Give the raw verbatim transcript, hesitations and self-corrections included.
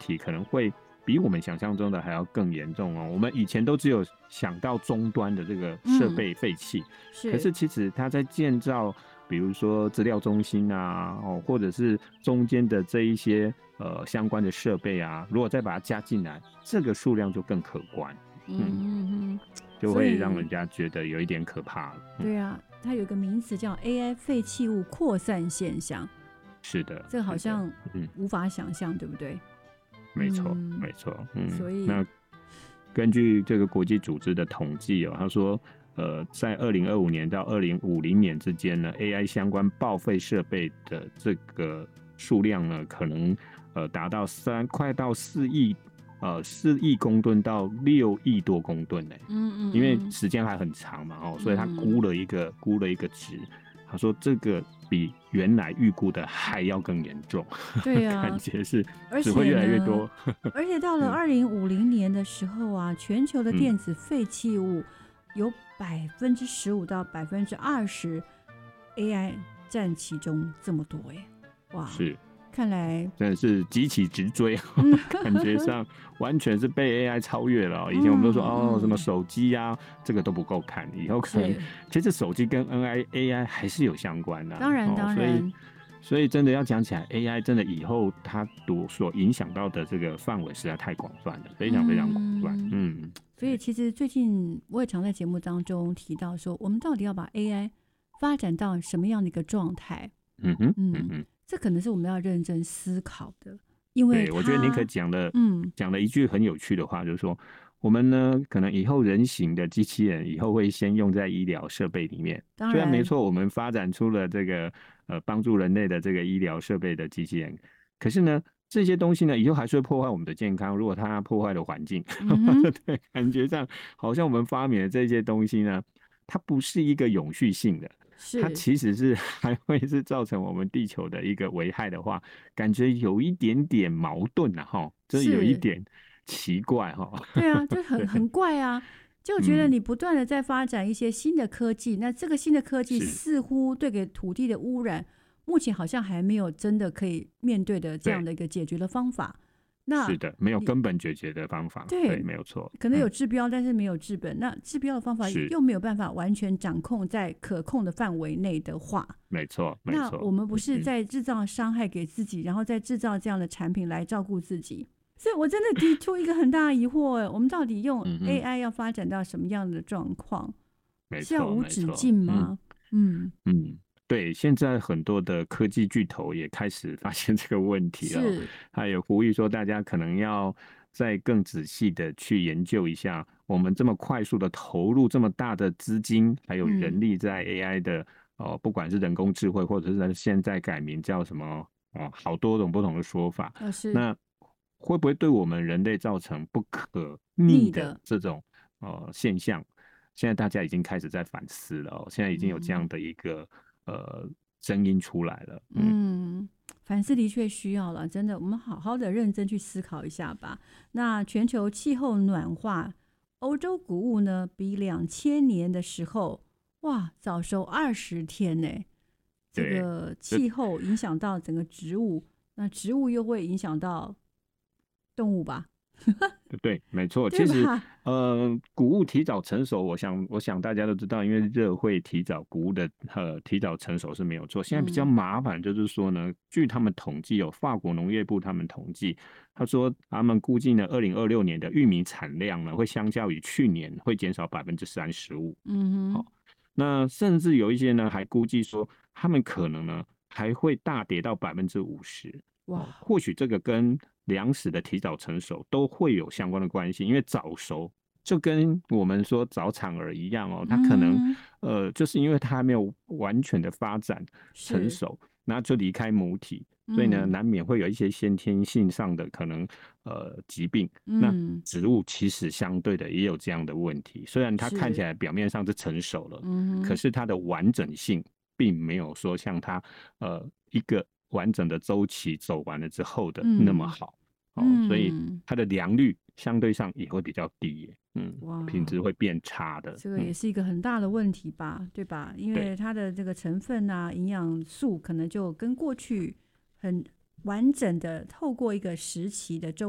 题可能会比我们想象中的还要更严重哦。我们以前都只有想到终端的这个设备废弃，嗯、是可是其实它在建造，比如说资料中心啊，哦，或者是中间的这一些呃相关的设备啊，如果再把它加进来，这个数量就更可观，嗯，嗯嗯就会让人家觉得有一点可怕了。 嗯、对啊，它有一个名词叫 A I 废弃物扩散现象。 是的， 这好像无法想象，嗯、对不对？ 没错，嗯、没错，嗯， 所以那根据这个国际组织的统计哦，他说，呃，在二零二五年到二零五零年之间呢 ，A I 相关报废设备的这个数量呢，可能呃达到三快到四亿，呃四亿公吨到六亿多公吨呢。嗯嗯，因为时间还很长嘛，哦，所以他估了一个、嗯、估了一个值。他说这个比原来预估的还要更严重， 对啊， 感觉是只会越来越多。 而且到了二零五零年的时候啊，嗯、全球的电子废弃物有百分之十五到百分之二十 A I 占其中这么多哎，哇！ 是。 看来真的是急起直追，感觉上完全是被 A I 超越了。以前我们都说、嗯、哦，什么手机啊，这个都不够看，以后可能其实手机跟 A I 还是有相关的、啊。 当然， 哦、 当然。 所以，所以真的要讲起来 ，A I 真的以后它所影响到的这个范围实在太广泛了，非常非常广泛。嗯。嗯所以其实最近我也常在节目当中提到说，我们到底要把 A I 发展到什么样的一个状态？嗯哼，嗯哼。这可能是我们要认真思考的，因为对我觉得尼克讲了，嗯，讲了一句很有趣的话，就是说，我们呢，可能以后人形的机器人以后会先用在医疗设备里面。 当然， 虽然没错，我们发展出了这个呃帮助人类的这个医疗设备的机器人，可是呢，这些东西呢，以后还是会破坏我们的健康。如果它破坏了环境，嗯、对，感觉上好像我们发明的这些东西呢，它不是一个永续性的。它其实是还会是造成我们地球的一个危害的话，感觉有一点点矛盾啊，哈，就是有一点奇怪哈。 对啊，就很很怪啊，就觉得你不断的在发展一些新的科技，嗯、那这个新的科技似乎对给土地的污染，目前好像还没有真的可以面对的这样的一个解决的方法。那是的，没有根本解决的方法，对，对，没有错。 可能有治标，嗯、但是没有治本。那治标的方法又没有办法完全掌控在可控的范围内的话， 没错，没错。 那我们不是在制造伤害给自己，嗯、然后再制造这样的产品来照顾自己？所以我真的提出一个很大的疑惑：我们到底用 A I 要发展到什么样的状况？ 嗯、 是要无止境吗？嗯嗯。嗯对，现在很多的科技巨头也开始发现这个问题了，他也呼吁说，大家可能要再更仔细的去研究一下，我们这么快速的投入这么大的资金还有人力在 A I 的、嗯呃、不管是人工智慧，或者是现在改名叫什么、呃、好多种不同的说法， 哦、 那会不会对我们人类造成不可逆的这种呃现象？现在大家已经开始在反思了、哦，现在已经有这样的一个。嗯呃，声音出来了。 嗯，嗯反思的确需要了，真的，我们好好的认真去思考一下吧。那全球气候暖化，欧洲谷物呢，比两千年的时候，哇，早熟二十天呢。这个气候影响到整个植物，那植物又会影响到动物吧？ 对，没错。其实，呃，谷物提早成熟，我想，我想大家都知道，因为热会提早，谷物的呃提早成熟是没有错。现在比较麻烦就是说呢，嗯、据他们统计，有法国农业部他们统计，他说他们估计呢，二零二六年的玉米产量呢，会相较于去年会减少百分之三十五。嗯哼，好，那甚至有一些呢，还估计说，他们可能呢还会大跌到百分之五十。哇，或许这个跟粮食的提早成熟都会有相关的关系，因为早熟就跟我们说早产儿一样哦，它可能、嗯、呃，就是因为它还没有完全的发展成熟，然后就离开母体，所以呢，难免会有一些先天性上的可能呃疾病。嗯、那植物其实相对的也有这样的问题，虽然它看起来表面上是成熟了，嗯、可是它的完整性并没有说像它呃一个。完整的周期走完了之后的那么好，嗯哦、所以它的良率相对上也会比较低，嗯，品质会变差的。 这个也是一个很大的问题吧，嗯、对吧？因为它的这个成分啊、营养素可能就跟过去很完整的透过一个时期的周